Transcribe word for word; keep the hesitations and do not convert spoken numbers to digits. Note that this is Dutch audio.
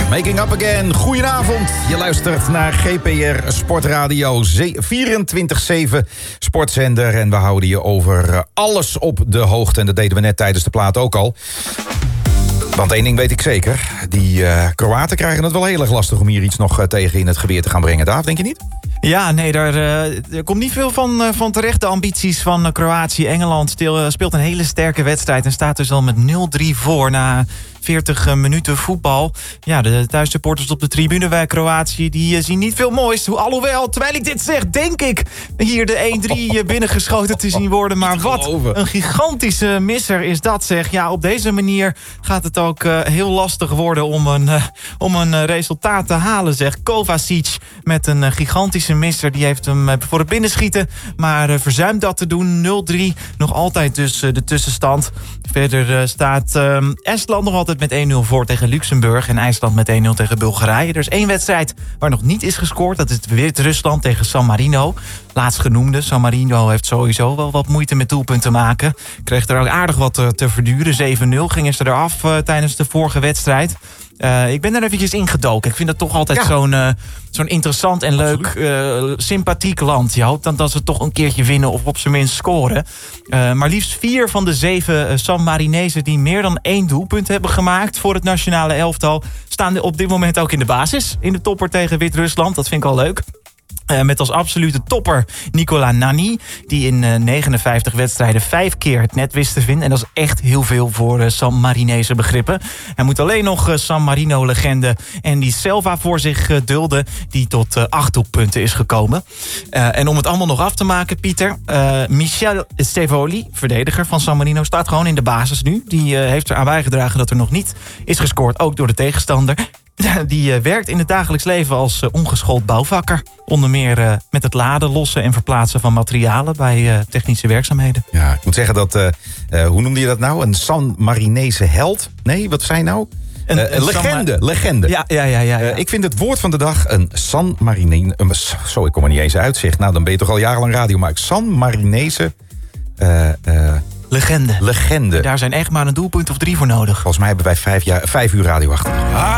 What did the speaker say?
Making Up Again. Goedenavond. Je luistert naar G P R Sportradio, vierentwintig zeven sportzender. En we houden je over alles op de hoogte. En dat deden we net tijdens de plaat ook al. Want één ding weet ik zeker. Die uh, Kroaten krijgen het wel heel erg lastig om hier iets nog uh, tegen in het geweer te gaan brengen. Daaf, denk je niet? Ja, nee, daar, uh, er komt niet veel van, uh, van terecht. De ambities van uh, Kroatië. Engeland stil, uh, speelt een hele sterke wedstrijd en staat dus al met nul drie voor na veertig minuten voetbal. Ja, de thuissupporters op de tribune bij Kroatië, die uh, zien niet veel moois. Alhoewel, terwijl ik dit zeg, denk ik hier de één drie binnengeschoten te zien worden. Maar wat een gigantische misser is dat, zeg. Ja, op deze manier gaat het ook uh, heel lastig worden om een, uh, om een uh, resultaat te halen, zeg. Kovacic met een uh, gigantische misser. Die heeft hem uh, voor het binnenschieten, maar uh, verzuimt dat te doen. nul drie, nog altijd dus uh, de tussenstand. Verder uh, staat uh, Estland nog altijd met één nul voor tegen Luxemburg en IJsland met één nul tegen Bulgarije. Er is één wedstrijd waar nog niet is gescoord. Dat is Wit-Rusland tegen San Marino. Laatstgenoemde. San Marino heeft sowieso wel wat moeite met doelpunten maken. Kreeg er ook aardig wat te, te verduren. zeven nul gingen ze eraf uh, tijdens de vorige wedstrijd. Uh, ik ben er eventjes ingedoken. Ik vind dat toch altijd ja. zo'n, uh, zo'n interessant en leuk, uh, sympathiek land. Je hoopt dan dat ze toch een keertje winnen of op zijn minst scoren. Uh, maar liefst vier van de zeven uh, San Marinezen die meer dan één doelpunt hebben gemaakt voor het nationale elftal staan op dit moment ook in de basis. In de topper tegen Wit-Rusland. Dat vind ik al leuk. Uh, met als absolute topper Nicola Nanni, die in uh, negenenvijftig wedstrijden vijf keer het net wist te vinden. En dat is echt heel veel voor uh, San Marinese begrippen. Hij moet alleen nog uh, San Marino-legende Andy Selva voor zich uh, dulden, die tot uh, acht doelpunten is gekomen. Uh, en om het allemaal nog af te maken, Pieter, uh, Michel Stevoli, verdediger van San Marino, staat gewoon in de basis nu. Die uh, heeft eraan bijgedragen dat er nog niet is gescoord, ook door de tegenstander. Die uh, werkt in het dagelijks leven als uh, ongeschoold bouwvakker. Onder meer uh, met het laden, lossen en verplaatsen van materialen bij uh, technische werkzaamheden. Ja, ik moet zeggen dat, uh, uh, hoe noemde je dat nou? Een San Marinese held? Nee, wat zei nou? Een, uh, een legende, San... legende. Ja, ja, ja, ja, ja. Uh, ik vind het woord van de dag een San Marinese... Uh, zo, ik kom er niet eens uit, zeg. Nou, dan ben je toch al jarenlang radio. Maar San Marinese... Uh, uh, legende. Legende. Daar zijn echt maar een doelpunt of drie voor nodig. Volgens mij hebben wij vijf, jaar, vijf uur radio achter.